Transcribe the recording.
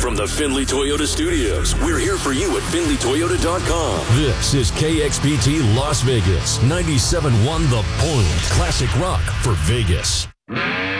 from the Findlay Toyota Studios, we're here for you at FindlayToyota.com. This is KXPT Las Vegas, 97.1 The Point. Classic rock for Vegas.